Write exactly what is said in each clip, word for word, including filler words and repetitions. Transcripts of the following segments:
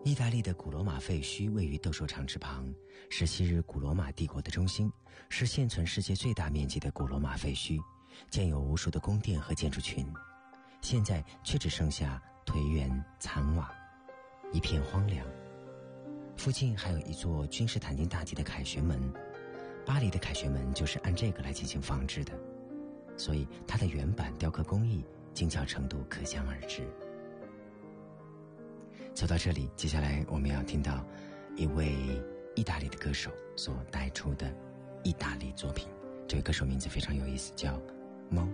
意大利的古罗马废墟位于斗兽场之旁，是昔日古罗马帝国的中心，是现存世界最大面积的古罗马废墟，建有无数的宫殿和建筑群，现在却只剩下颓垣残瓦，一片荒凉。附近还有一座君士坦丁大帝的凯旋门，巴黎的凯旋门就是按这个来进行仿制的，所以它的原版雕刻工艺精巧程度可想而知。走到这里，接下来我们要听到一位意大利的歌手所带出的意大利作品，这位歌手名字非常有意思，叫猫。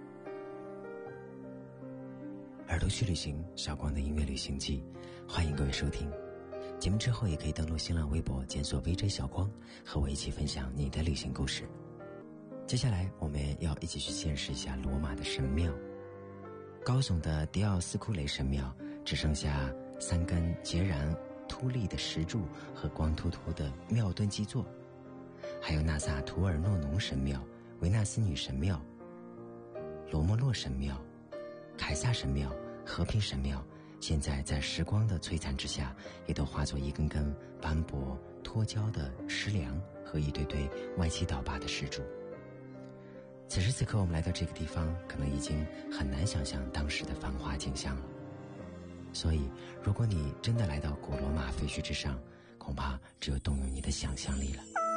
耳朵去旅行，小光的音乐旅行记，欢迎各位收听。节目之后也可以登录新浪微博检索 V J 小光，和我一起分享你的旅行故事。接下来我们要一起去见识一下罗马的神庙。高耸的迪奥斯库雷神庙只剩下三根截然凸立的石柱和光秃秃的庙墩基座，还有纳萨图尔诺农神庙、维纳斯女神庙、罗莫洛神庙、凯撒神庙、和平神庙，现在在时光的摧残之下，也都化作一根根斑驳脱胶的石梁和一堆堆歪七倒八的石柱。此时此刻我们来到这个地方，可能已经很难想象当时的繁华景象了。所以如果你真的来到古罗马废墟之上，恐怕只有动用你的想象力了。